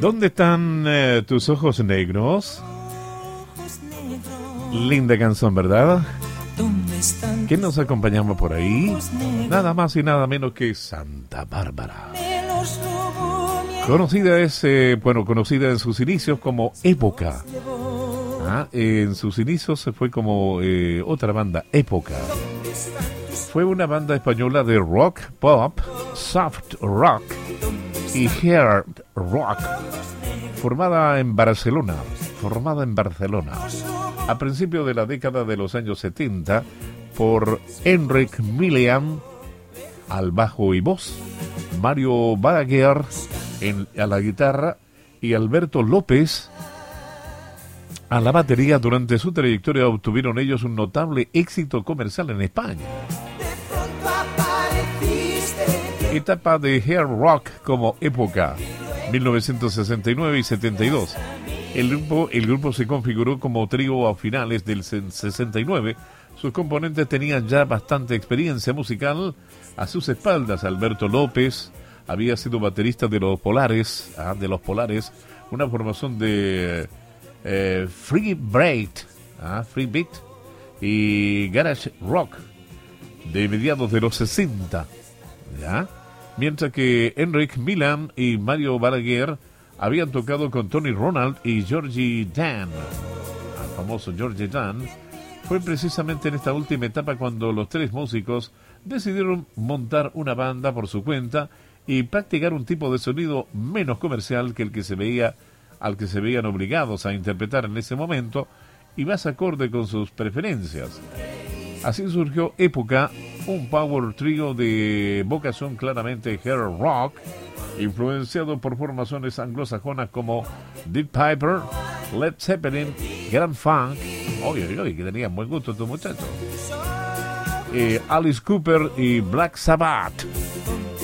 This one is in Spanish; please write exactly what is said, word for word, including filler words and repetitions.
¿Dónde están eh, tus ojos negros? Linda canción, ¿verdad? ¿Quién nos acompañamos por ahí? Nada más y nada menos que Santa Bárbara. Conocida es, eh, bueno, conocida en sus inicios como Época. Ah, en sus inicios se fue como eh, otra banda, Época. Fue una banda española de rock, pop, soft rock y hard rock, formada en Barcelona, formada en Barcelona, a principios de la década de los años setenta, por Enric Milian al bajo y voz, Mario Balaguer en, a la guitarra y Alberto López a la batería. Durante su trayectoria obtuvieron ellos un notable éxito comercial en España. Etapa de hard rock como Época, mil novecientos sesenta y nueve y setenta y dos. El grupo, el grupo se configuró como trío a finales del sesenta y nueve. Sus componentes tenían ya bastante experiencia musical a sus espaldas. Alberto López había sido baterista de los Polares, ah, de los Polares, una formación de eh, free beat, ah, free beat y garage rock de mediados de los sesenta, ¿ya? Mientras que Enric Milian y Mario Balaguer habían tocado con Tony Ronald y Georgie Dan, el famoso Georgie Dan. Fue precisamente en esta última etapa cuando los tres músicos decidieron montar una banda por su cuenta y practicar un tipo de sonido menos comercial que el que se veía, al que se veían obligados a interpretar en ese momento y más acorde con sus preferencias. Así surgió Época, un power trio de vocación claramente hard rock, influenciado por formaciones anglosajonas como Deep Purple, Led Zeppelin, Grand Funk, oye, oye, que tenían buen gusto estos muchachos, eh, Alice Cooper y Black Sabbath.